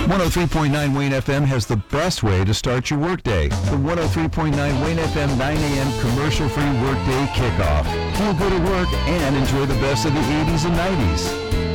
103.9 Wayne FM has the best way to start your workday. The 103.9 Wayne FM 9 a.m. commercial-free workday kickoff. Feel good at work and enjoy the best of the 80s and 90s.